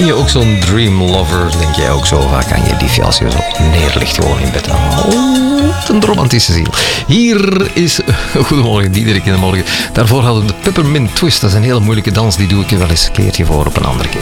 Ben je ook zo'n dream lover? Denk jij ook zo vaak aan je liefje als je zo neerligt gewoon in bed? Oh, een romantische ziel. Hier is Goedemorgen Diederik in de morgen. Daarvoor hadden we de Peppermint Twist. Dat is een hele moeilijke dans. Die doe ik je wel eens een keertje voor op een andere keer.